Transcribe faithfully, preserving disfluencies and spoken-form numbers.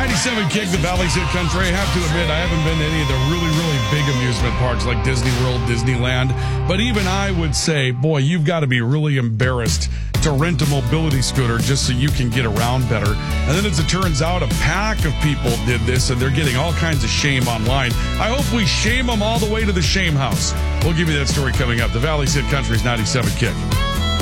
ninety-seven Kick, the Valley's Hit Country. I have to admit, I haven't been to any of the really, really big amusement parks like Disney World, Disneyland. But even I would say, boy, you've got to be really embarrassed to rent a mobility scooter just so you can get around better. And then as it turns out, a pack of people did this, and they're getting all kinds of shame online. I hope we shame them all the way to the shame house. We'll give you that story coming up. The Valley's Hit Country's ninety-seven Kick.